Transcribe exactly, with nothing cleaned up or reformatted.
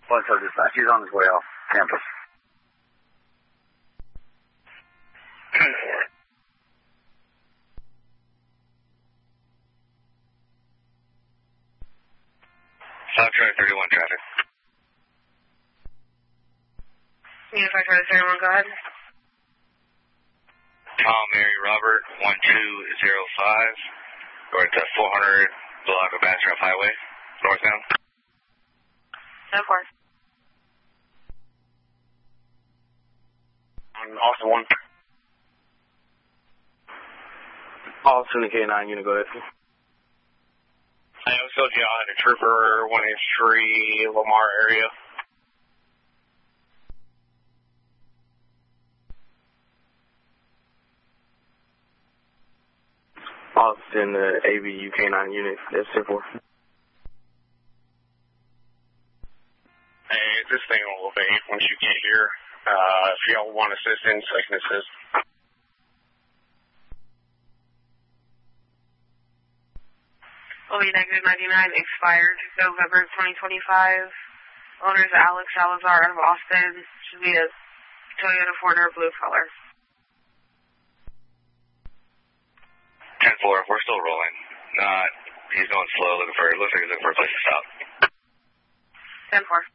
What's up, dispatch? He's on his way off campus. Foxtrot thirty-one traffic. Unified Charlie thirty-one, go ahead. Tom, Mary, Robert, one two zero five. We're at the four hundred block of Bastrop Highway, northbound. ten four. Austin one. Austin the K nine unit, go ahead. I also told you I had a trooper one eight three Lamar area. Austin the A B U K nine unit, that's ten four. Hey, this thing will evade once you get here. Uh, if y'all want assistance, I can assist. O B negative ninety-nine, expired November twenty twenty-five. Owners Alex Salazar out of Austin. Should be a Toyota four door blue color. ten four, we're still rolling. Not, he's going slow, looking for, looks like he's looking for a place to stop. ten four.